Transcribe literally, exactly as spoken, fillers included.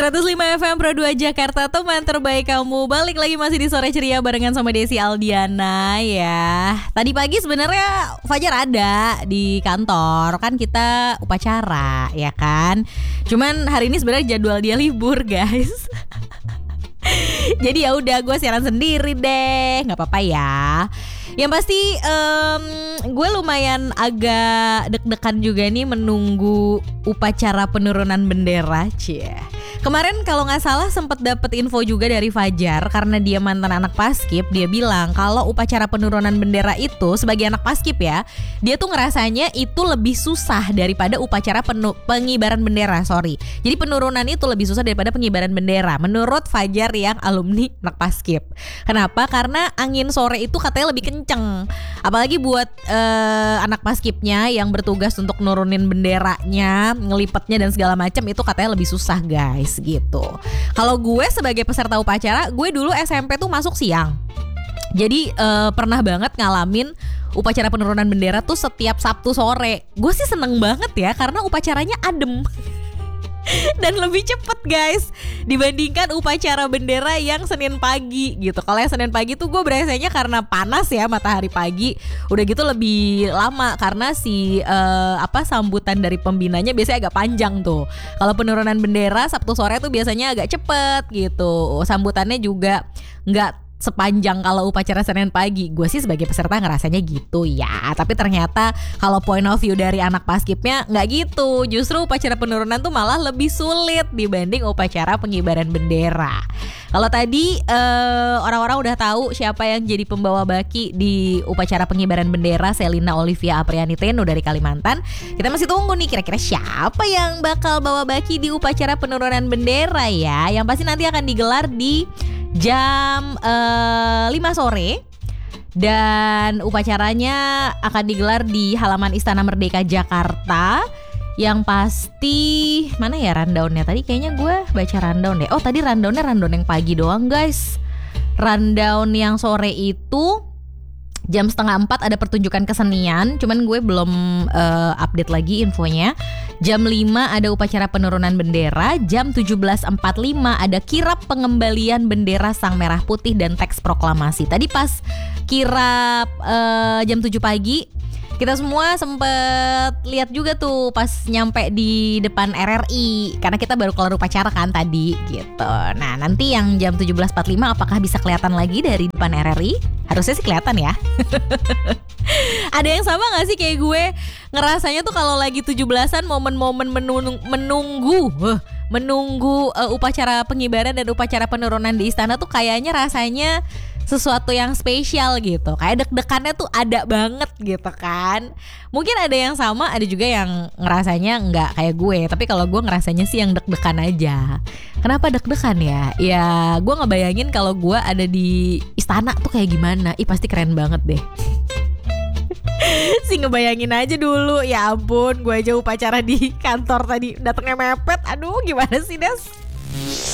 seratus lima F M Pro dua Jakarta, teman terbaik kamu. Balik lagi masih di Sore Ceria barengan sama Desi Aldiana ya. Tadi pagi sebenarnya Fajar ada di kantor, kan kita upacara ya kan. Cuman hari ini sebenarnya jadwal dia libur guys. Jadi ya udah gue siaran sendiri deh, nggak apa-apa ya. Yang pasti um, gue lumayan agak deg-degan juga nih menunggu upacara penurunan bendera, cie. Kemarin kalau nggak salah sempat dapet info juga dari Fajar karena dia mantan anak Paskib. Dia bilang kalau upacara penurunan bendera itu sebagai anak Paskib ya, dia tuh ngerasanya itu lebih susah daripada upacara penu- pengibaran bendera. Sorry, jadi penurunan itu lebih susah daripada pengibaran bendera. Menurut Fajar yang alumni anak Paskib. Kenapa? Karena angin sore itu katanya lebih kenceng. Apalagi buat uh, anak Paskibnya yang bertugas untuk nurunin benderanya, ngelipetnya dan segala macam itu katanya lebih susah guys. Gitu. Kalau gue sebagai peserta upacara, gue dulu S M P tuh masuk siang. Jadi uh, pernah banget ngalamin upacara penurunan bendera tuh setiap Sabtu sore. Gue sih seneng banget ya karena upacaranya adem. Dan lebih cepet guys dibandingkan upacara bendera yang Senin pagi gitu. Kalau yang Senin pagi tuh gue berasanya karena panas ya, matahari pagi, udah gitu lebih lama karena si uh, apa sambutan dari pembinanya biasanya agak panjang tuh. Kalau penurunan bendera Sabtu sore tuh biasanya agak cepet gitu. Sambutannya juga nggak sepanjang kalau upacara Senin pagi. Gue sih sebagai peserta ngerasanya gitu ya. Tapi ternyata kalau point of view dari anak Paskibnya nggak gitu. Justru upacara penurunan tuh malah lebih sulit dibanding upacara pengibaran bendera. Kalau tadi uh, orang-orang udah tahu siapa yang jadi pembawa baki di upacara pengibaran bendera, Selina Olivia Apriani Teno dari Kalimantan. Kita masih tunggu nih kira-kira siapa yang bakal bawa baki di upacara penurunan bendera ya. Yang pasti nanti akan digelar di jam uh, lima sore dan upacaranya akan digelar di halaman Istana Merdeka Jakarta. Yang pasti mana ya rundownnya? Tadi kayaknya gue baca rundown deh. Oh tadi rundownnya rundown yang pagi doang guys. Rundown yang sore itu jam setengah empat ada pertunjukan kesenian. Cuman gue belum uh, update lagi infonya. Jam lima ada upacara penurunan bendera. Jam tujuh belas empat puluh lima ada kirap pengembalian bendera sang merah putih dan teks proklamasi. Tadi pas kirap uh, jam tujuh pagi kita semua sempet lihat juga tuh pas nyampe di depan R R I karena kita baru kelar upacara kan tadi gitu. Nah nanti yang jam tujuh belas empat puluh lima apakah bisa kelihatan lagi dari depan R R I? Harusnya sih kelihatan ya. Ada yang sama gak sih kayak gue ngerasanya tuh kalau lagi tujuh belasan momen-momen menung- menunggu uh, menunggu uh, upacara pengibaran dan upacara penurunan di istana tuh kayaknya rasanya sesuatu yang spesial gitu. Kayak deg-degannya tuh ada banget gitu kan. Mungkin ada yang sama, ada juga yang ngerasanya nggak kayak gue. Tapi kalau gue ngerasanya sih yang deg-degan aja. Kenapa deg-degan ya? Ya gue ngebayangin kalau gue ada di istana tuh kayak gimana. Ih pasti keren banget deh. Sih ngebayangin aja dulu. Ya ampun, gue aja upacara di kantor tadi datangnya mepet. Aduh gimana sih Des?